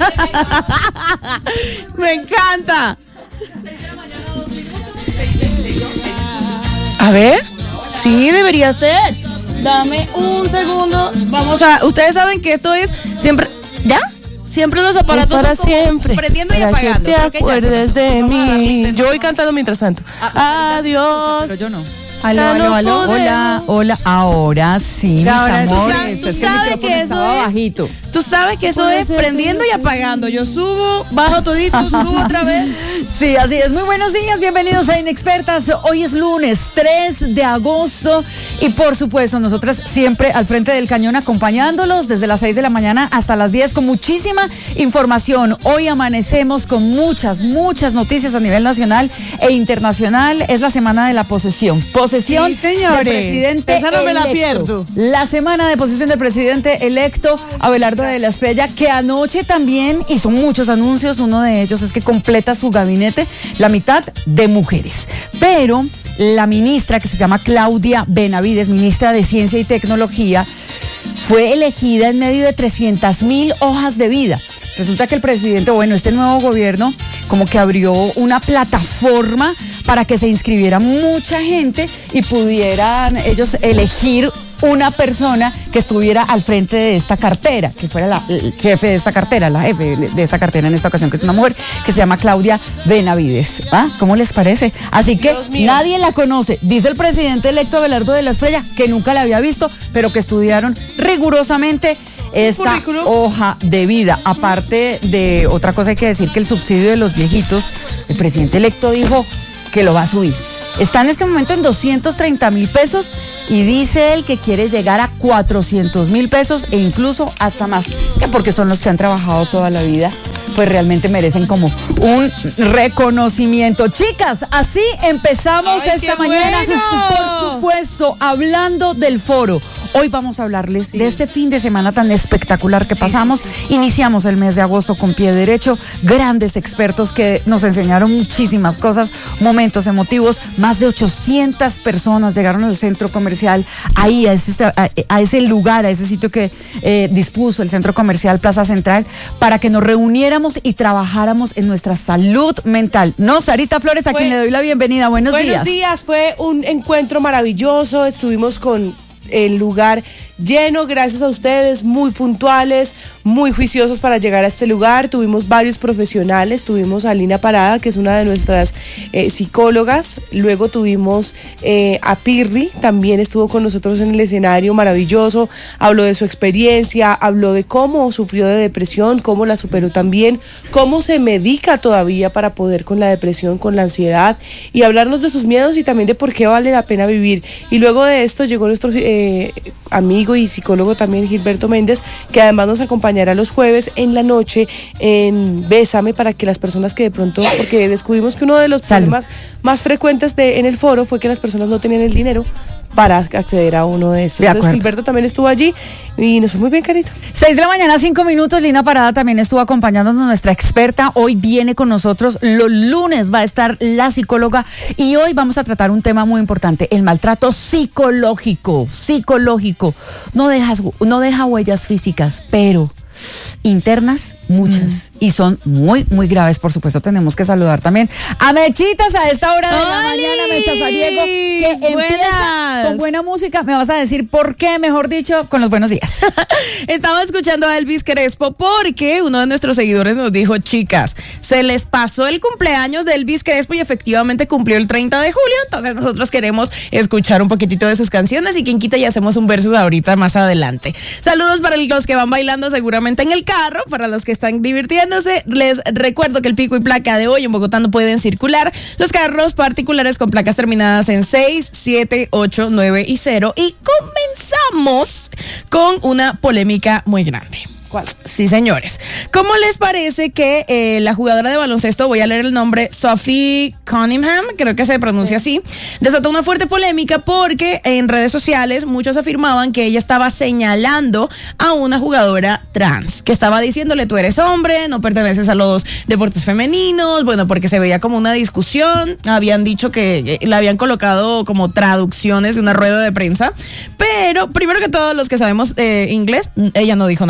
Me encanta. A ver, sí, debería ser. Dame un segundo. Ustedes saben que esto es siempre, ¿ya? Siempre los aparatos para son como siempre, prendiendo y apagando. Que te acuerdes de mí. Yo voy cantando mientras tanto. Adiós. Pero yo no. Aló. Hola, ahora sí, mis amores. Tú sabes que eso es bajito. Tú sabes que eso es prendiendo y apagando. Yo subo, bajo todito, subo otra vez. Sí, así es. Muy buenos días, bienvenidos a Inexpertas. Hoy es lunes 3 de agosto y por supuesto nosotras siempre al frente del cañón acompañándolos desde las 6 de la mañana hasta las 10 con muchísima información. Hoy amanecemos con muchas noticias a nivel nacional e internacional. Es la semana de la posesión. Posesión del presidente esa no me la electo. pierdo. La semana de posesión del presidente electo Abelardo de la Espriella, que anoche también hizo muchos anuncios. Uno de ellos es que completa su gabinete la mitad de mujeres. Pero la ministra, que se llama Claudia Benavides, ministra de Ciencia y Tecnología, fue elegida en medio de 300,000 hojas de vida. Resulta que el presidente, este nuevo gobierno como que abrió una plataforma para que se inscribiera mucha gente y pudieran ellos elegir una persona que estuviera al frente de esta cartera, que fuera el jefe de esta cartera, la jefe de esta cartera en esta ocasión, que es una mujer que se llama Claudia Benavides. ¿Cómo les parece? Así que nadie la conoce. Dice el presidente electo Abelardo de la Espriella que nunca la había visto, pero que estudiaron rigurosamente esa hoja de vida. Aparte de otra cosa, hay que decir que el subsidio de los viejitos, el presidente electo dijo que lo va a subir. Está en este momento en 230,000 pesos y dice él que quiere llegar a 400,000 pesos e incluso hasta más, que porque son los que han trabajado toda la vida, pues realmente merecen como un reconocimiento. Chicas, así empezamos esta mañana, por supuesto, hablando del foro. Hoy vamos a hablarles de este fin de semana tan espectacular que pasamos. Iniciamos el mes de agosto con pie derecho, grandes expertos que nos enseñaron muchísimas cosas, momentos emotivos. Más de 800 personas llegaron al centro comercial, ahí a ese lugar, a ese sitio que dispuso el centro comercial Plaza Central, para que nos reuniéramos y trabajáramos en nuestra salud mental. ¿No, Sarita Flores, a quien le doy la bienvenida? Buenos días. Buenos días, fue un encuentro maravilloso, estuvimos con el lugar lleno, gracias a ustedes, muy puntuales, muy juiciosos para llegar a este lugar. Tuvimos varios profesionales, tuvimos a Lina Parada, que es una de nuestras psicólogas, luego tuvimos a Pirri, también estuvo con nosotros en el escenario, maravilloso, habló de su experiencia, habló de cómo sufrió de depresión, cómo la superó también, cómo se medica todavía para poder con la depresión, con la ansiedad, y hablarnos de sus miedos y también de por qué vale la pena vivir. Y luego de esto llegó nuestro amigo y psicólogo también, Gilberto Méndez, que además nos acompañará los jueves en la noche en Bésame, para que las personas que de pronto, porque descubrimos que uno de los problemas más frecuentes en el foro fue que las personas no tenían el dinero para acceder a uno de estos. Entonces Gilberto también estuvo allí y nos fue muy bien, carito. 6 de la mañana, 5 minutos. Lina Parada también estuvo acompañándonos, nuestra experta. Hoy viene con nosotros. Los lunes va a estar la psicóloga y hoy vamos a tratar un tema muy importante: el maltrato psicológico. No deja huellas físicas, pero internas, muchas, y son muy, muy graves. Por supuesto, tenemos que saludar también a Mechitas a esta hora de la mañana. Mechas Gallego, que empieza con buena música. Me vas a decir por qué, mejor dicho, con los buenos días. Estaba escuchando a Elvis Crespo porque uno de nuestros seguidores nos dijo: chicas, se les pasó el cumpleaños de Elvis Crespo y efectivamente cumplió el 30 de julio, entonces nosotros queremos escuchar un poquitito de sus canciones y quien quita y hacemos un versus ahorita más adelante. Saludos para los que van bailando seguramente en el carro, para los que están divirtiéndose. Les recuerdo que el pico y placa de hoy en Bogotá no pueden circular los carros particulares con placas terminadas en 6, 7, 8, 9 y 0. Y comenzamos con una polémica muy grande. ¿Cuál? Sí, señores. ¿Cómo les parece que la jugadora de baloncesto, voy a leer el nombre, Sophie Cunningham, creo que se pronuncia así, desató una fuerte polémica porque en redes sociales muchos afirmaban que ella estaba señalando a una jugadora trans, que estaba diciéndole: tú eres hombre, no perteneces a los deportes femeninos, porque se veía como una discusión. Habían dicho que la habían colocado como traducciones de una rueda de prensa, pero primero que todo, los que sabemos inglés, ella no dijo nada de eso.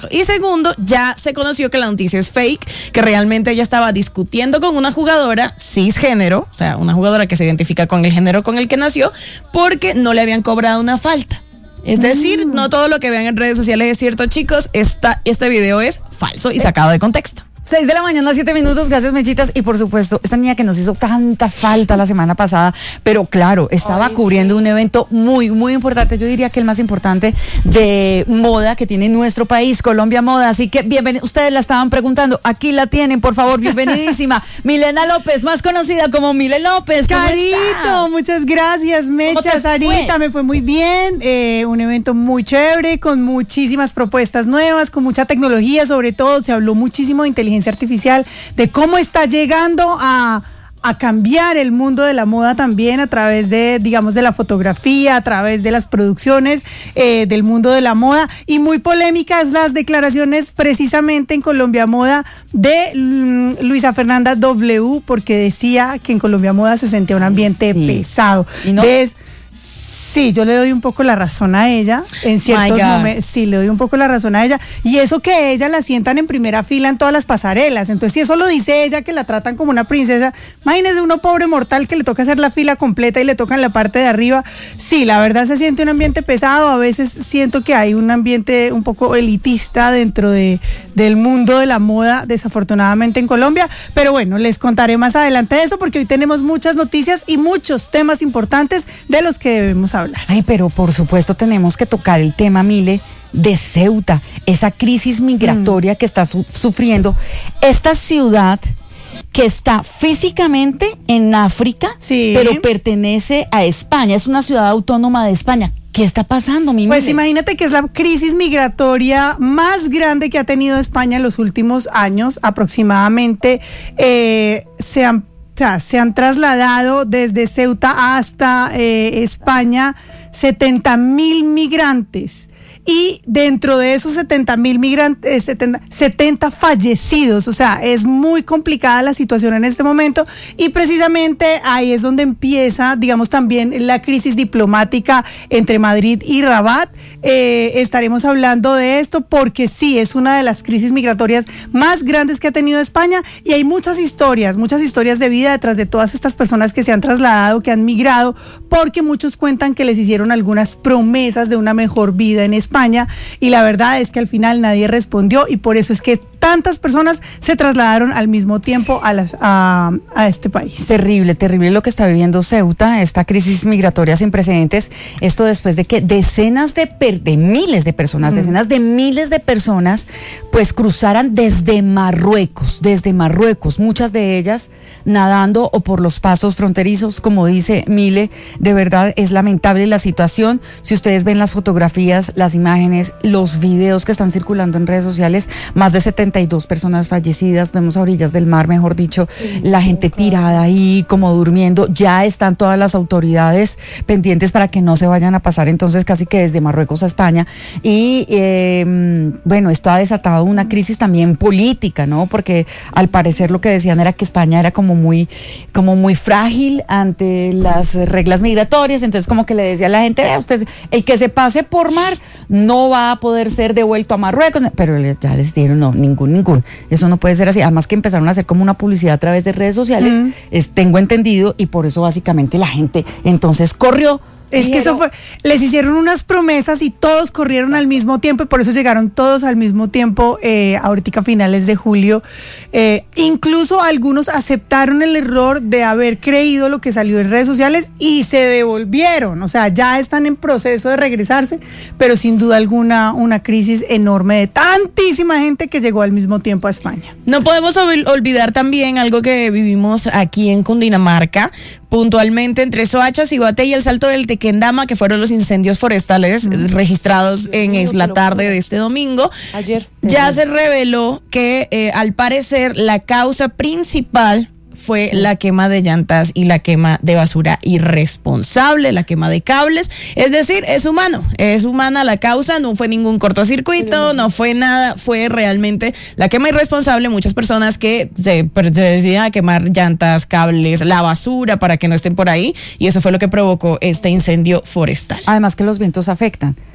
Y segundo, ya se conoció que la noticia es fake, que realmente ella estaba discutiendo con una jugadora cisgénero, o sea, una jugadora que se identifica con el género con el que nació, porque no le habían cobrado una falta. Es decir, no todo lo que vean en redes sociales es cierto, chicos. Este video es falso y sacado de contexto. 6 de la mañana, 7 minutos, gracias Mechitas. Y por supuesto, esta niña que nos hizo tanta falta la semana pasada, pero claro, estaba cubriendo un evento muy, muy importante. Yo diría que el más importante de moda que tiene nuestro país, Colombia Moda. Así que bienvenido, ustedes la estaban preguntando, aquí la tienen, por favor, bienvenidísima. Milena López, más conocida como Mile López. Carito, muchas gracias, Mecha, Sarita, me fue muy bien. Un evento muy chévere, con muchísimas propuestas nuevas, con mucha tecnología, sobre todo se habló muchísimo de inteligencia artificial, de cómo está llegando a cambiar el mundo de la moda también a través de, digamos, de la fotografía, a través de las producciones del mundo de la moda, y muy polémicas las declaraciones precisamente en Colombia Moda de Luisa Fernanda W, porque decía que en Colombia Moda se sentía un ambiente pesado. ¿Y no? Sí, yo le doy un poco la razón a ella, en ciertos momentos, sí, le doy un poco la razón a ella, y eso que ella la sientan en primera fila en todas las pasarelas, entonces si eso lo dice ella, que la tratan como una princesa, imagínese uno pobre mortal que le toca hacer la fila completa y le toca en la parte de arriba. Sí, la verdad se siente un ambiente pesado, a veces siento que hay un ambiente un poco elitista dentro del mundo de la moda, desafortunadamente en Colombia, pero bueno, les contaré más adelante de eso, porque hoy tenemos muchas noticias y muchos temas importantes de los que debemos hablar. Ay, pero por supuesto tenemos que tocar el tema, Mile, de Ceuta, esa crisis migratoria que está sufriendo esta ciudad que está físicamente en África, sí, pero pertenece a España, es una ciudad autónoma de España. ¿Qué está pasando, mi Pues Mile? imagínate que es la crisis migratoria más grande que ha tenido España en los últimos años, aproximadamente se han trasladado desde Ceuta hasta España 70,000 migrantes. Y dentro de esos 70,000 migrantes, 70 fallecidos, o sea, es muy complicada la situación en este momento, y precisamente ahí es donde empieza, digamos, también la crisis diplomática entre Madrid y Rabat. Estaremos hablando de esto porque sí, es una de las crisis migratorias más grandes que ha tenido España, y hay muchas historias de vida detrás de todas estas personas que se han trasladado, que han migrado, porque muchos cuentan que les hicieron algunas promesas de una mejor vida en España, y la verdad es que al final nadie respondió, y por eso es que tantas personas se trasladaron al mismo tiempo a este país. Terrible, terrible lo que está viviendo Ceuta, esta crisis migratoria sin precedentes. Esto después de que decenas de miles de personas, pues cruzaran desde Marruecos, muchas de ellas nadando o por los pasos fronterizos, como dice Mile. De verdad es lamentable la situación. Si ustedes ven las fotografías, las imágenes, los videos que están circulando en redes sociales, más de 72 personas fallecidas, vemos a orillas del mar, mejor dicho, la gente tirada ahí como durmiendo. Ya están todas las autoridades pendientes para que no se vayan a pasar entonces casi que desde Marruecos a España. Y bueno, esto ha desatado una crisis también política, ¿no? Porque al parecer lo que decían era que España era como muy frágil ante las reglas migratorias, entonces como que le decía a la gente, vea usted, el que se pase por mar no va a poder ser devuelto a Marruecos, pero ya les dijeron, no, ningún, eso no puede ser así. Además que empezaron a hacer como una publicidad a través de redes sociales, tengo entendido, y por eso básicamente la gente entonces corrió. Es que eso fue, les hicieron unas promesas y todos corrieron al mismo tiempo, y por eso llegaron todos al mismo tiempo, ahorita a finales de julio. Incluso algunos aceptaron el error de haber creído lo que salió en redes sociales y se devolvieron, o sea, ya están en proceso de regresarse, pero sin duda alguna una crisis enorme de tantísima gente que llegó al mismo tiempo a España. No podemos olvidar también algo que vivimos aquí en Cundinamarca, puntualmente entre Soacha, Ciguate y el Salto del Tequendama, que fueron los incendios forestales registrados en la tarde de este domingo. Ayer. Ya se reveló que al parecer la causa principal fue la quema de llantas y la quema de basura irresponsable, la quema de cables. Es decir, es humana la causa, no fue ningún cortocircuito, no fue nada, fue realmente la quema irresponsable. Muchas personas que se decidían a quemar llantas, cables, la basura para que no estén por ahí, y eso fue lo que provocó este incendio forestal. Además que los vientos afectan.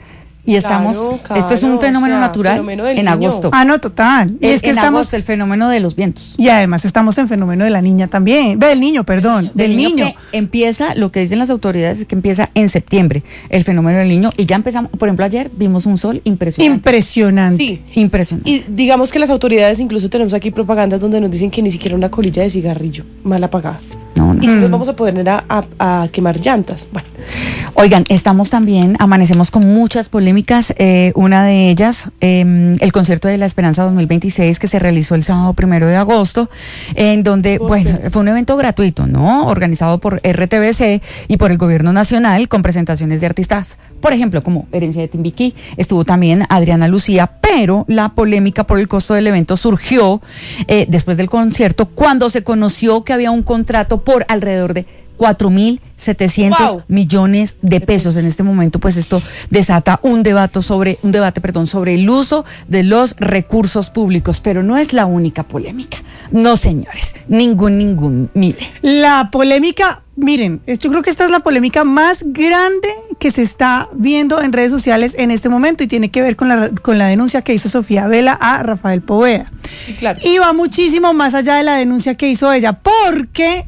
Y estamos, Claro, esto es un fenómeno natural fenómeno del en niño. agosto. Ah, no, total. Y es que en estamos, agosto, el fenómeno de los vientos. y además estamos en fenómeno de la niña también, del niño, perdón, del niño. Que empieza, lo que dicen las autoridades es que empieza en septiembre, el fenómeno del niño, y ya empezamos, por ejemplo, ayer vimos un sol impresionante. Impresionante. Sí. Impresionante. Y digamos que las autoridades, incluso tenemos aquí propagandas donde nos dicen que ni siquiera una colilla de cigarrillo mal apagada. No, no. Y si nos vamos a poner a quemar llantas. Bueno, Oigan, estamos también, amanecemos con muchas polémicas. Una de ellas, el concierto de la Esperanza 2026 que se realizó el sábado 1 de agosto, en donde, bueno, fue un evento gratuito, ¿no? Organizado por RTBC y por el Gobierno Nacional, con presentaciones de artistas, por ejemplo, como Herencia de Timbiquí, estuvo también Adriana Lucía, pero la polémica por el costo del evento surgió después del concierto, cuando se conoció que había un contrato por alrededor de 4.700 Wow. millones de pesos. En este momento, pues esto desata un debate sobre el uso de los recursos públicos, pero no es la única polémica. No, señores, mire. La polémica, miren, yo creo que esta es la polémica más grande que se está viendo en redes sociales en este momento y tiene que ver con la denuncia que hizo Sofía Vela a Rafael Poveda. y claro. Y va muchísimo más allá de la denuncia que hizo ella, porque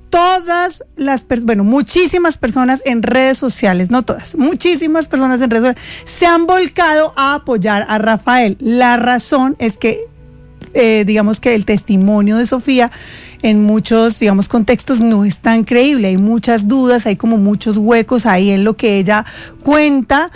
muchísimas personas en redes sociales, no todas, muchísimas personas en redes sociales se han volcado a apoyar a Rafael. La razón es que digamos que el testimonio de Sofía en muchos, digamos, contextos no es tan creíble, hay muchas dudas, hay como muchos huecos ahí en lo que ella cuenta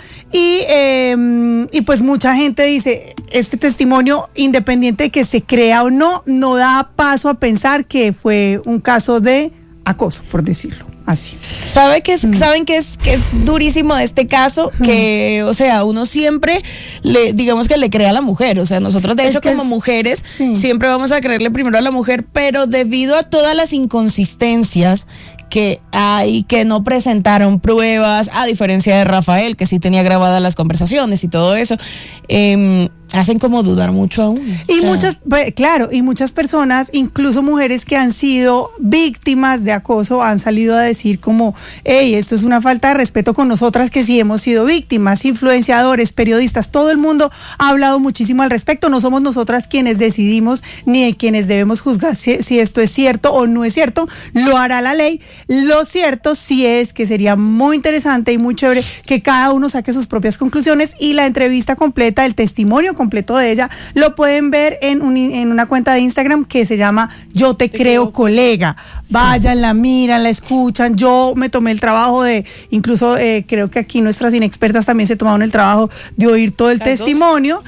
y pues mucha gente dice, este testimonio, independiente de que se crea o no, no da paso a pensar que fue un caso de acoso, por decirlo así. ¿Saben que es durísimo de este caso? Que, o sea, uno siempre digamos que le cree a la mujer. O sea, nosotros de hecho como mujeres siempre vamos a creerle primero a la mujer, pero debido a todas las inconsistencias que hay, que no presentaron pruebas, a diferencia de Rafael, que sí tenía grabadas las conversaciones y todo eso, hacen como dudar mucho aún. Y muchas personas, incluso mujeres que han sido víctimas de acoso, han salido a decir como, hey, esto es una falta de respeto con nosotras que sí hemos sido víctimas, influenciadores, periodistas, todo el mundo ha hablado muchísimo al respecto. No somos nosotras quienes decidimos ni de quienes debemos juzgar si esto es cierto o no es cierto, lo hará la ley. Lo cierto sí es que sería muy interesante y muy chévere que cada uno saque sus propias conclusiones, y la entrevista completa, el testimonio completo de ella, lo pueden ver en una cuenta de Instagram que se llama Yo Te Creo Colega. Vayan, la miran, la escuchan. Yo me tomé el trabajo de, incluso creo que aquí nuestras inexpertas también se tomaron el trabajo de oír todo el testimonio,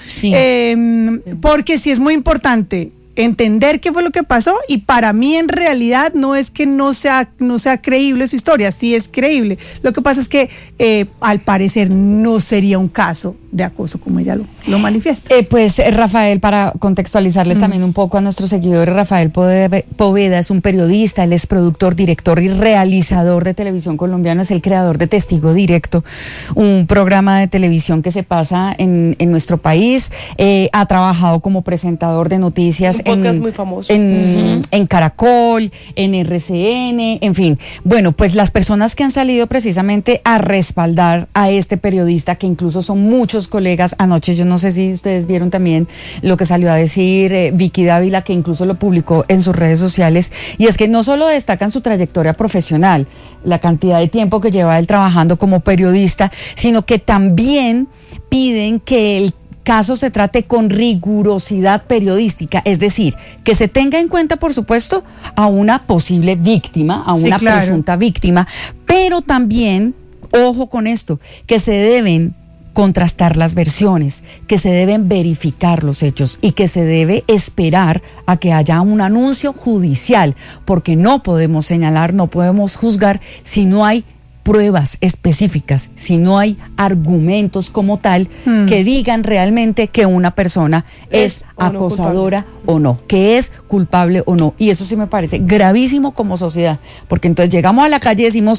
porque sí es muy importante entender qué fue lo que pasó, y para mí en realidad no es que no sea creíble su historia, sí es creíble. Lo que pasa es que al parecer no sería un caso de acoso como ella lo manifiesta. Pues Rafael, para contextualizarles también un poco a nuestros seguidores, Rafael Poveda es un periodista, él es productor, director y realizador de televisión colombiano, es el creador de Testigo Directo, un programa de televisión que se pasa en nuestro país, ha trabajado como presentador de noticias, un podcast muy famoso en Caracol, en RCN, en fin. Bueno, pues las personas que han salido precisamente a respaldar a este periodista, que incluso son muchos colegas, anoche yo no sé si ustedes vieron también lo que salió a decir Vicky Dávila, que incluso lo publicó en sus redes sociales, y es que no solo destacan su trayectoria profesional, la cantidad de tiempo que lleva él trabajando como periodista, sino que también piden que el caso se trate con rigurosidad periodística, es decir, que se tenga en cuenta, por supuesto, a una posible víctima, a una presunta víctima, pero también, ojo con esto, que se deben contrastar las versiones, que se deben verificar los hechos y que se debe esperar a que haya un anuncio judicial, porque no podemos señalar, no podemos juzgar si no hay pruebas específicas, si no hay argumentos como tal que digan realmente que una persona es acosadora o no, que es culpable o no. Y eso sí me parece gravísimo como sociedad, porque entonces llegamos a la calle y decimos,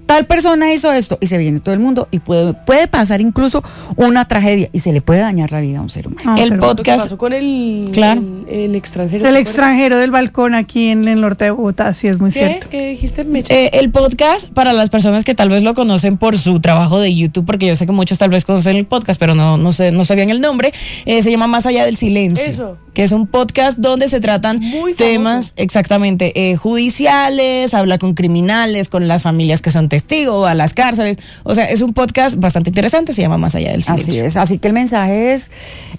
tal persona hizo esto y se viene todo el mundo y puede pasar incluso una tragedia y se le puede dañar la vida a un ser humano. El Lo que podcast, pasó con el extranjero. El ¿se acuerda? extranjero del balcón aquí en el norte de Bogotá, sí es muy cierto. ¿Qué dijiste, Mecha? el podcast, para las personas que tal vez lo conocen por su trabajo de YouTube, porque yo sé que muchos tal vez conocen el podcast, pero no sabían el nombre, se llama Más allá del silencio. Eso. Que es un podcast donde se tratan Muy temas, exactamente, judiciales, habla con criminales, con las familias que son testigos, a las cárceles. O sea, es un podcast bastante interesante, se llama Más allá del silencio. Así es, así que el mensaje es,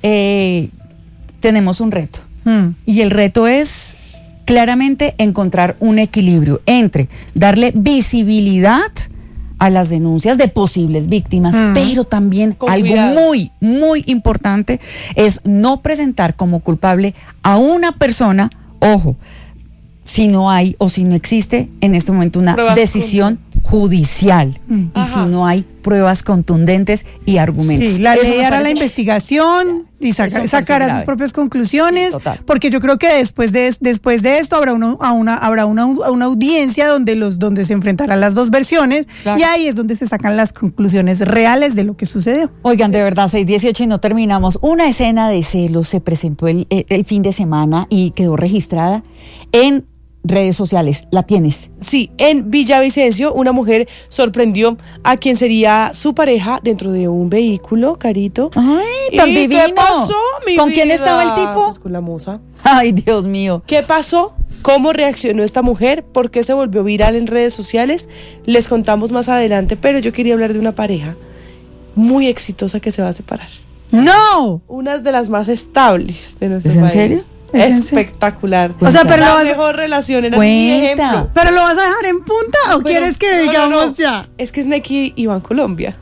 tenemos un reto. Y el reto es claramente encontrar un equilibrio entre darle visibilidad a las denuncias de posibles víctimas, pero también Con algo cuidado. muy, muy importante es no presentar como culpable a una persona, ojo, si no hay o si no existe en este momento una Pruebas decisión judicial y Ajá. si no hay pruebas contundentes y argumentos. Sí, la Eso ley me hará la parece- investigación y Eso me parece sacará grave. sus propias conclusiones, Sí, total. porque yo creo que después de esto habrá una audiencia donde se enfrentarán las dos versiones, Claro. y ahí es donde se sacan las conclusiones reales de lo que sucedió. Oigan, de verdad, 6:18 y no terminamos. Una escena de celos se presentó el fin de semana y quedó registrada en redes sociales. ¿La tienes? Sí, en Villavicencio, una mujer sorprendió a quien sería su pareja dentro de un vehículo, Carito. ¡Ay, tan ¿Y divino! qué pasó, mi ¿Con quién vida? estaba el tipo? Pues con la moza. Ay, Dios mío. ¿Qué pasó? ¿Cómo reaccionó esta mujer? ¿Por qué se volvió viral en redes sociales? Les contamos más adelante, pero yo quería hablar de una pareja muy exitosa que se va a separar. ¡No! Una de las más estables de nuestro ¿Es en país. serio? ¿Es en serio? Espectacular. O sea, pero la lo vas- mejor relación era Cuenta. mi ejemplo. ¿Pero lo vas a dejar en punta o Pero- quieres que no, digamos no. ya? Es que es Neki y Bancolombia.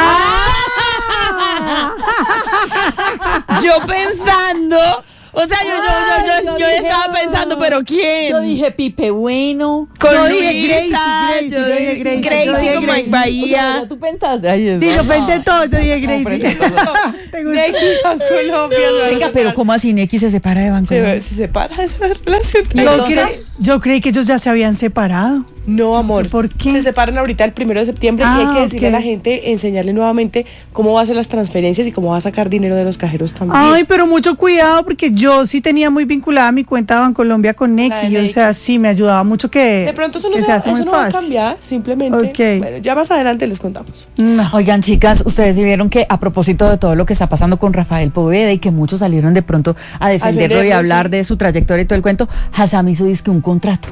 Yo pensando, o sea, yo estaba pensando, pero ¿quién? Yo dije Pipe Bueno. Con Yo dije Luisa, Gracie, yo yo dije dije Gracie, Gracie yo dije con Mike Gracie. Bahía. ¿Tú pensaste? Ay, es Sí, yo verdad. pensé todo, yo dije Gracie. ¿Te gusta? Neki y Bancolombia. se van a Venga, pero separar. ¿cómo así Neki se separa de Banco? Se separa de esa relación. Yo creí que ellos ya se habían separado. No, amor. sé por qué. Se separan ahorita el 1 de septiembre y hay que decirle ok. a la gente, enseñarle nuevamente cómo va a hacer las transferencias y cómo va a sacar dinero de los cajeros también. Ay, pero mucho cuidado porque yo sí tenía muy vinculada mi cuenta de Bancolombia con La de Neki. O Neki. sea, sí me ayudaba mucho que de pronto eso no, que se, hace muy eso no va a fácil. cambiar, simplemente. Ok. Bueno, ya más adelante les contamos. No. Oigan, chicas, ustedes sí vieron que a propósito de todo lo que está pasando con Rafael Poveda y que muchos salieron de pronto a defenderlo y defenderlo, a hablar sí. de su trayectoria y todo el cuento, Hassam hizo dizque un contrato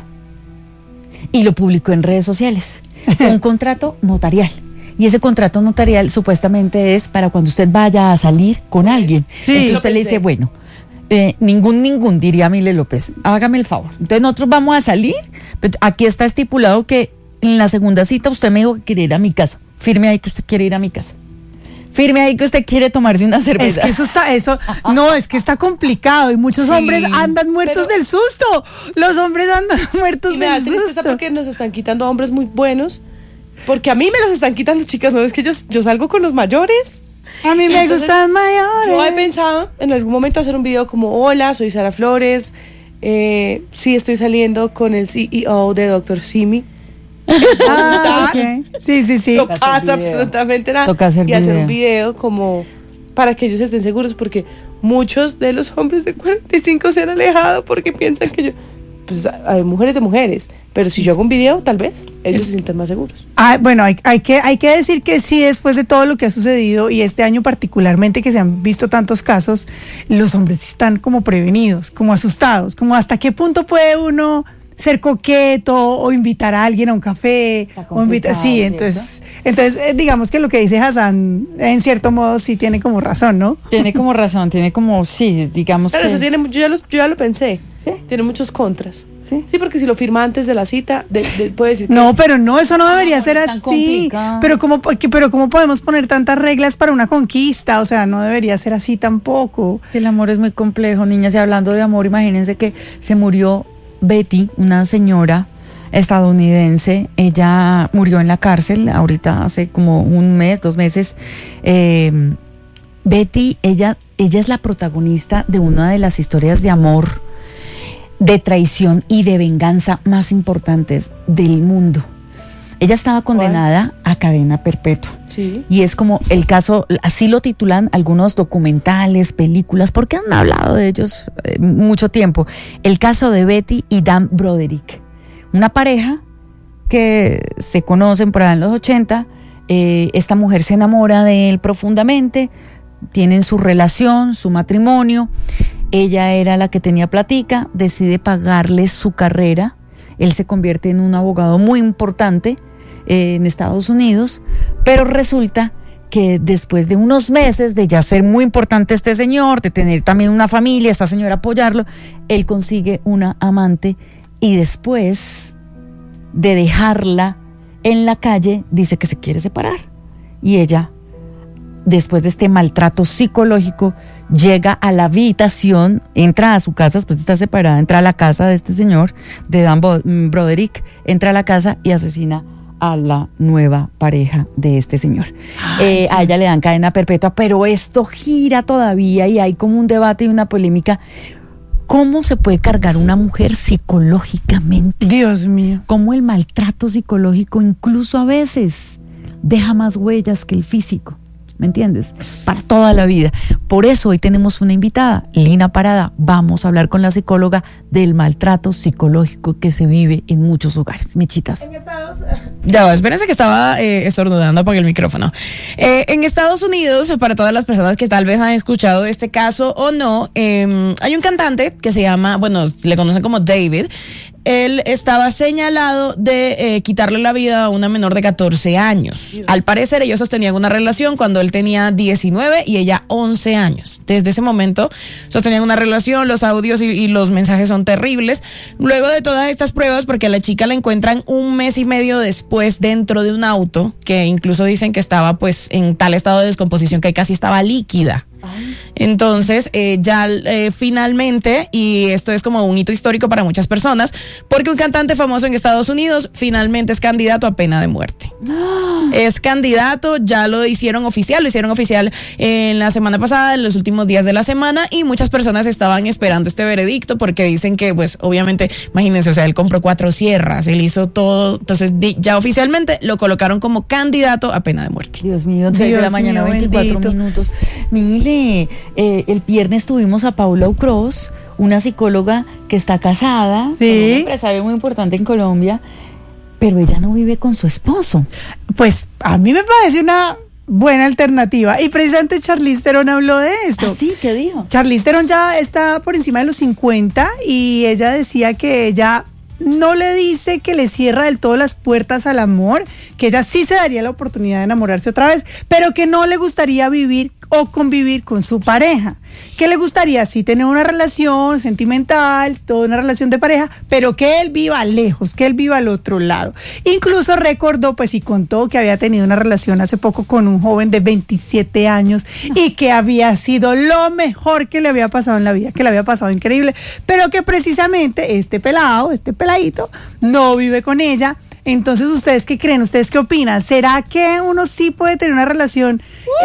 y lo publicó en redes sociales. Un contrato notarial. Y ese contrato notarial supuestamente es para cuando usted vaya a salir con alguien. Sí. Entonces Lo usted le pensé. dice, bueno, ningún, diría Mile López, hágame el favor. Entonces nosotros vamos a salir, pero aquí está estipulado que en la segunda cita usted me dijo que quiere ir a mi casa. Firme ahí que usted quiere ir a mi casa. Firme ahí que usted quiere tomarse una Es cerveza. que no, es que está complicado y muchos Sí, hombres andan muertos pero- del susto. Los hombres andan muertos Y me da del tristeza susto. porque nos están quitando a hombres muy buenos. Porque a mí me los están quitando, chicas. No es que yo salgo con los mayores. A mí me Entonces, gustan mayores. Yo he pensado en algún momento hacer un video como: hola, soy Sara Flores. Sí, estoy saliendo con el CEO de Dr. Simi. Ah, ok. Sí. No Toca hacer pasa video. absolutamente nada. Toca hacer y hacer video. un video como para que ellos estén seguros, porque muchos de los hombres de 45 se han alejado porque piensan que yo... Pues hay mujeres de mujeres, pero si yo hago un video, tal vez ellos se sientan más seguros. Ah, bueno, hay que decir que sí, después de todo lo que ha sucedido y este año particularmente que se han visto tantos casos, los hombres están como prevenidos, como asustados, como hasta qué punto puede uno ser coqueto o invitar a alguien a un café Está o invitar, complicado, sí, entonces digamos que lo que dice Hassan en cierto modo sí tiene como razón, ¿no? Tiene como razón, tiene como, sí, digamos Pero que... eso tiene, yo ya lo pensé. ¿Sí? Tiene muchos contras. ¿Sí? Sí, porque si lo firma antes de la cita, puede decir que... No, pero no, eso no debería ser es tan así. complicado. Pero cómo podemos poner tantas reglas para una conquista, o sea, no debería ser así tampoco. El amor es muy complejo, niñas, y hablando de amor, imagínense que se murió Betty, una señora estadounidense. Ella murió en la cárcel ahorita hace como 1 mes, 2 meses. Betty, ella es la protagonista de una de las historias de amor, de traición y de venganza más importantes del mundo. Ella estaba condenada a cadena perpetua. Sí. Y es como el caso, así lo titulan algunos documentales, películas, porque han hablado de ellos mucho tiempo. El caso de Betty y Dan Broderick, una pareja que se conocen por allá en los 80. Esta mujer se enamora de él profundamente, tienen su relación, su matrimonio. Ella era la que tenía platica, decide pagarle su carrera. Él se convierte en un abogado muy importante en Estados Unidos, pero resulta que después de unos meses de ya ser muy importante este señor, de tener también una familia, esta señora apoyarlo, él consigue una amante y después de dejarla en la calle dice que se quiere separar. Y ella, después de este maltrato psicológico, llega a la habitación, entra a su casa, después de estar separada, entra a la casa de este señor, de Dan Broderick, entra a la casa y asesina a la nueva pareja de este señor. A ella le dan cadena perpetua, pero esto gira todavía y hay como un debate y una polémica. ¿Cómo se puede cargar una mujer psicológicamente? Dios mío. Cómo el maltrato psicológico incluso a veces deja más huellas que el físico. ¿Me entiendes? Para toda la vida. Por eso hoy tenemos una invitada, Lina Parada. Vamos a hablar con la psicóloga del maltrato psicológico que se vive en muchos hogares. Michitas. Ya va, espérense que estaba estornudando, apagué el micrófono. En Estados Unidos, para todas las personas que tal vez han escuchado este caso o no, hay un cantante que se llama, bueno, le conocen como David. Él estaba señalado de quitarle la vida a una menor de 14 años. Al parecer ellos sostenían una relación cuando él tenía 19 y ella 11 años. Desde ese momento sostenían una relación, los audios y los mensajes son terribles. Luego de todas estas pruebas, porque a la chica la encuentran un mes y medio después dentro de un auto, que incluso dicen que estaba pues en tal estado de descomposición que casi estaba líquida. Entonces finalmente, y esto es como un hito histórico para muchas personas, porque un cantante famoso en Estados Unidos finalmente es candidato a pena de muerte. Es candidato, ya lo hicieron oficial en la semana pasada, en los últimos días de la semana, y muchas personas estaban esperando este veredicto porque dicen que pues obviamente, imagínense, o sea, él compró 4 sierras, él hizo todo, entonces ya oficialmente lo colocaron como candidato a pena de muerte. Dios mío, 6 de la mañana, 24 bendito. Minutos. Mire, el viernes tuvimos a Paula Ucros, una psicóloga que está casada, ¿sí?, con un empresario muy importante en Colombia, pero ella no vive con su esposo. Pues a mí me parece una buena alternativa. Y precisamente Charlize Theron habló de esto. ¿Ah, sí? ¿Qué dijo? Charlize Theron ya está por encima de los 50 y ella decía que ella no le dice que le cierra del todo las puertas al amor, que ella sí se daría la oportunidad de enamorarse otra vez, pero que no le gustaría vivir o convivir con su pareja, que le gustaría sí tener una relación sentimental, toda una relación de pareja, pero que él viva lejos, que él viva al otro lado. Incluso recordó pues y contó que había tenido una relación hace poco con un joven de 27 años y que había sido lo mejor que le había pasado en la vida, que le había pasado increíble, pero que precisamente este peladito no vive con ella. Entonces, ¿ustedes qué creen? ¿Ustedes qué opinan? ¿Será que uno sí puede tener una relación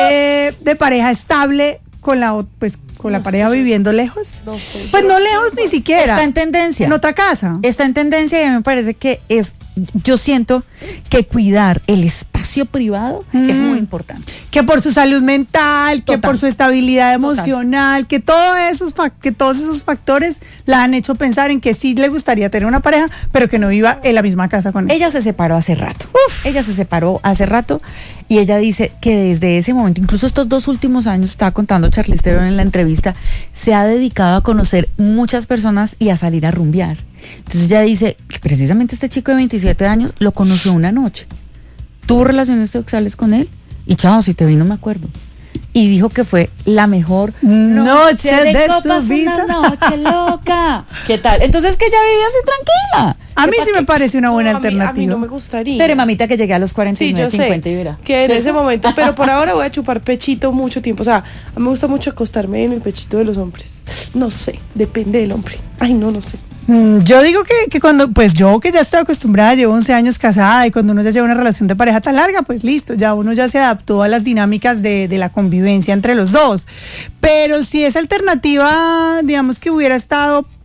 de pareja estable con la pareja viviendo lejos? No sé. Pues no lejos ni siquiera. Está en tendencia. En otra casa. Está en tendencia y a mí me parece que yo siento que cuidar el espacio privado es muy importante. Que por su salud mental, Total. que por su estabilidad emocional, que todos esos factores la han hecho pensar en que sí le gustaría tener una pareja, pero que no viva en la misma casa con él. Ella se separó hace rato. Ella se separó hace rato y ella dice que desde ese momento, incluso estos 2 últimos años, estaba contando Charlize Theron en la entrevista, se ha dedicado a conocer muchas personas y a salir a rumbear. Entonces ella dice que precisamente este chico de 27 años lo conoció una noche. Tuvo relaciones sexuales con él y chao, si te vi no me acuerdo. Y dijo que fue la mejor noche de copas, su vida. una noche loca. ¿Qué tal? Entonces que ella vive así tranquila. A mí sí me parece una buena No, alternativa. a mí no me gustaría. Pero mamita que llegue a los 49, Sí, yo 50 sé y verá. que en ese momento, pero por ahora voy a chupar pechito mucho tiempo. O sea, a mí me gusta mucho acostarme en el pechito de los hombres. No sé, depende del hombre. Ay, no sé. Yo digo que cuando, pues yo que ya estoy acostumbrada, llevo 11 años casada y cuando uno ya lleva una relación de pareja tan larga, pues listo, ya uno ya se adaptó a las dinámicas de la convivencia entre los dos. Pero si esa alternativa, digamos que hubiera estado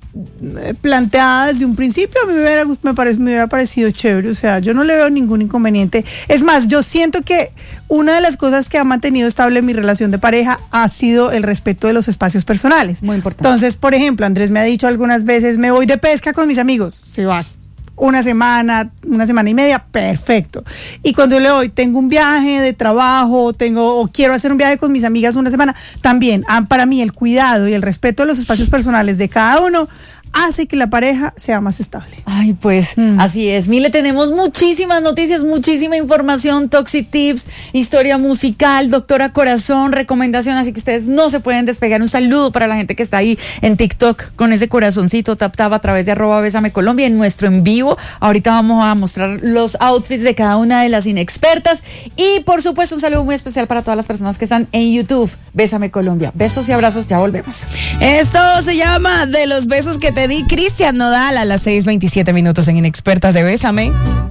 planteada desde un principio, a mí me hubiera parecido chévere. O sea, yo no le veo ningún inconveniente. Es más, yo siento que una de las cosas que ha mantenido estable mi relación de pareja ha sido el respeto de los espacios personales. Muy importante. Entonces, por ejemplo, Andrés me ha dicho algunas veces, me voy de pesca con mis amigos. Se va una semana y media, perfecto. Y cuando le doy, tengo un viaje de trabajo, o quiero hacer un viaje con mis amigas una semana, también, para mí el cuidado y el respeto de los espacios personales de cada uno hace que la pareja sea más estable. Ay, pues así es. Mile, tenemos muchísimas noticias, muchísima información, Toxi Tips, historia musical, Doctora Corazón, recomendación, así que ustedes no se pueden despegar. Un saludo para la gente que está ahí en TikTok con ese corazoncito, tap a través de @BésameColombia en nuestro en vivo. Ahorita vamos a mostrar los outfits de cada una de las inexpertas y por supuesto un saludo muy especial para todas las personas que están en YouTube. Bésame Colombia. Besos y abrazos, ya volvemos. Esto se llama De los besos que te di, Cristian Nodal, a las 6:27 en Inexpertas de Bésame.